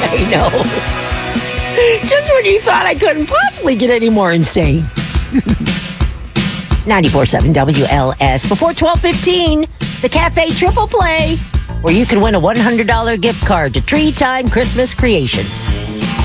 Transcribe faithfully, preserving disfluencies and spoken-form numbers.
I know. Just when you thought I couldn't possibly get any more insane. ninety-four point seven W L S. Before twelve fifteen, the Cafe Triple Play, where you can win a one hundred dollars gift card to Tree Time Christmas Creations.